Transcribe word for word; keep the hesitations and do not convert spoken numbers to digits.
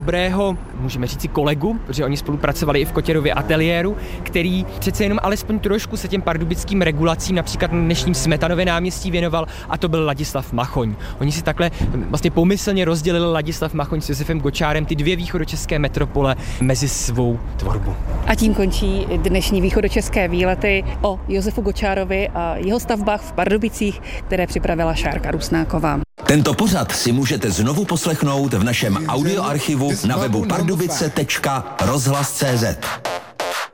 dobrého, můžeme říci kolegu, protože oni spolupracovali i v Kotěrově ateliéru, který přece jenom alespoň trošku se těm pardubickým regulacím například na dnešním Smetanově náměstí věnoval, a to byl Ladislav Machoň. Oni si takhle vlastně pomyslně rozdělili Ladislav Machoň s Josefem Gočárem ty dvě východočeské metropole mezi svou tvorbu. A tím končí dnešní východočeské výlety o Josefu Gočárovi a jeho stavbách v Pardubicích, které připravila Šárka Rusnáková. Tento pořad si můžete znovu poslechnout v našem audioarchivu na webu pardubice tečka rozhlas tečka cé zet.